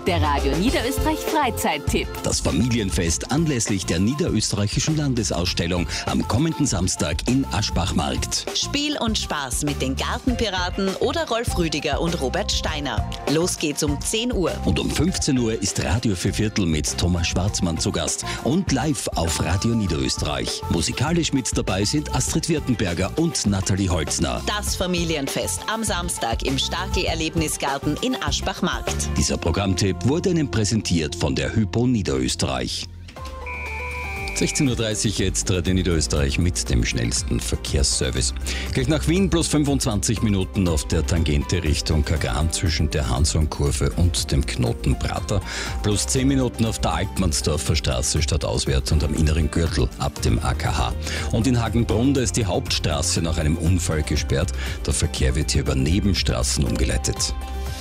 Der Radio Niederösterreich Freizeittipp. Das Familienfest anlässlich der Niederösterreichischen Landesausstellung am kommenden Samstag in Aschbachmarkt. Spiel und Spaß mit den Gartenpiraten oder Rolf Rüdiger und Robert Steiner. Los geht's um 10 Uhr. Und um 15 Uhr ist Radio für Viertel mit Thomas Schwarzmann zu Gast und live auf Radio Niederösterreich. Musikalisch mit dabei sind Astrid Wirtenberger und Nathalie Holzner. Das Familienfest am Samstag im Starkel-Erlebnisgarten in Aschbachmarkt. Dieser Programmtipp wurde Ihnen präsentiert von der Hypo Niederösterreich. 16.30 Uhr jetzt Radio Niederösterreich mit dem schnellsten Verkehrsservice. Gleich nach Wien plus 25 Minuten auf der Tangente Richtung Kagran zwischen der Hanson-Kurve und dem Knoten Prater. Plus 10 Minuten auf der Altmannsdorfer Straße stadtauswärts und am inneren Gürtel ab dem AKH. Und in Hagenbrunn, da ist die Hauptstraße nach einem Unfall gesperrt. Der Verkehr wird hier über Nebenstraßen umgeleitet.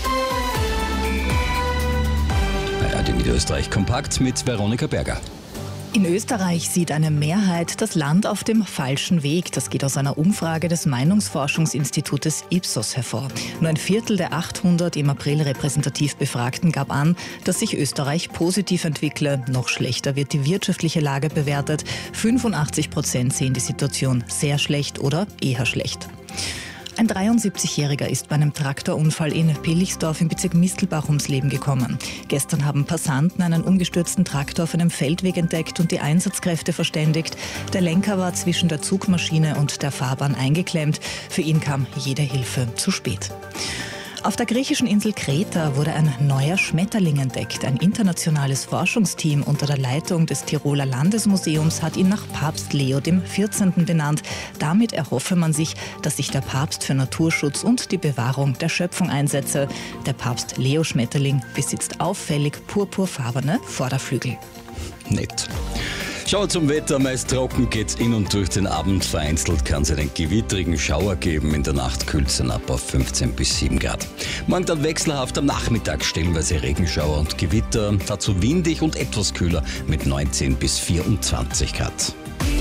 Radio Niederösterreich kompakt mit Veronika Berger. In Österreich sieht eine Mehrheit das Land auf dem falschen Weg. Das geht aus einer Umfrage des Meinungsforschungsinstitutes Ipsos hervor. Nur ein Viertel der 800 im April repräsentativ Befragten gab an, dass sich Österreich positiv entwickle. Noch schlechter wird die wirtschaftliche Lage bewertet. 85% sehen die Situation sehr schlecht oder eher schlecht. Ein 73-Jähriger ist bei einem Traktorunfall in Pillichtsdorf im Bezirk Mistelbach ums Leben gekommen. Gestern haben Passanten einen umgestürzten Traktor auf einem Feldweg entdeckt und die Einsatzkräfte verständigt. Der Lenker war zwischen der Zugmaschine und der Fahrbahn eingeklemmt. Für ihn kam jede Hilfe zu spät. Auf der griechischen Insel Kreta wurde ein neuer Schmetterling entdeckt. Ein internationales Forschungsteam unter der Leitung des Tiroler Landesmuseums hat ihn nach Papst Leo XIV. Benannt. Damit erhoffe man sich, dass sich der Papst für Naturschutz und die Bewahrung der Schöpfung einsetze. Der Papst Leo Schmetterling besitzt auffällig purpurfarbene Vorderflügel. Nett. Schau zum Wetter, meist trocken geht's in und durch den Abend. Vereinzelt kann es einen gewittrigen Schauer geben. In der Nacht kühlt es dann ab auf 15 bis 7 Grad. Morgen dann wechselhaft, am Nachmittag stellenweise Regenschauer und Gewitter. Dazu windig und etwas kühler mit 19 bis 24 Grad.